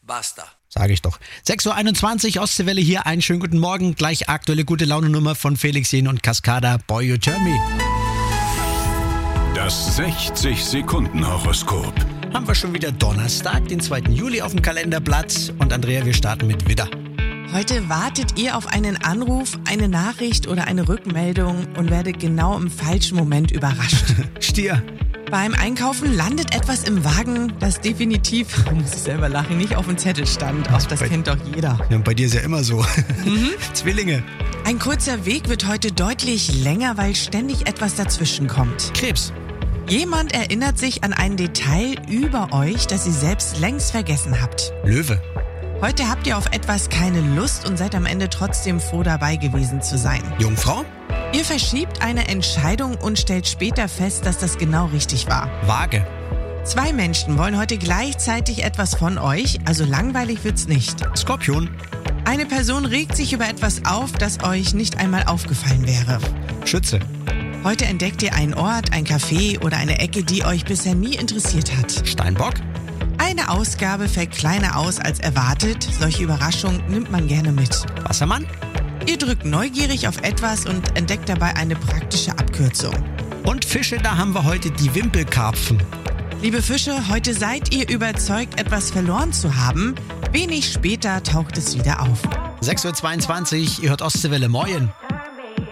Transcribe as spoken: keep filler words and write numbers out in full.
Basta. Sage ich doch. sechs Uhr einundzwanzig, Ostseewelle hier. Einen schönen guten Morgen. Gleich aktuelle gute Laune-Nummer von Felix Jähn und Cascada. Boy, you turn me. Das sechzig-Sekunden-Horoskop. Haben wir schon wieder Donnerstag, den zweiten Juli auf dem Kalenderblatt. Und Andrea, wir starten mit Widder. Heute wartet ihr auf einen Anruf, eine Nachricht oder eine Rückmeldung und werdet genau im falschen Moment überrascht. Stier. Beim Einkaufen landet etwas im Wagen, das definitiv, muss ich selber lachen, nicht auf dem Zettel stand. Auch das kennt doch jeder. Ja, und bei dir ist ja immer so. Mhm. Zwillinge. Ein kurzer Weg wird heute deutlich länger, weil ständig etwas dazwischen kommt. Krebs. Jemand erinnert sich an ein Detail über euch, das ihr selbst längst vergessen habt. Löwe. Heute habt ihr auf etwas keine Lust und seid am Ende trotzdem froh dabei gewesen zu sein. Jungfrau. Ihr verschiebt eine Entscheidung und stellt später fest, dass das genau richtig war. Waage. Zwei Menschen wollen heute gleichzeitig etwas von euch, also langweilig wird's nicht. Skorpion. Eine Person regt sich über etwas auf, das euch nicht einmal aufgefallen wäre. Schütze. Heute entdeckt ihr einen Ort, ein Café oder eine Ecke, die euch bisher nie interessiert hat. Steinbock. Eine Ausgabe fällt kleiner aus als erwartet. Solche Überraschungen nimmt man gerne mit. Wassermann. Ihr drückt neugierig auf etwas und entdeckt dabei eine praktische Abkürzung. Und Fische, da haben wir heute die Wimpelkarpfen. Liebe Fische, heute seid ihr überzeugt, etwas verloren zu haben. Wenig später taucht es wieder auf. sechs Uhr zweiundzwanzig, ihr hört Ostseewelle, moin.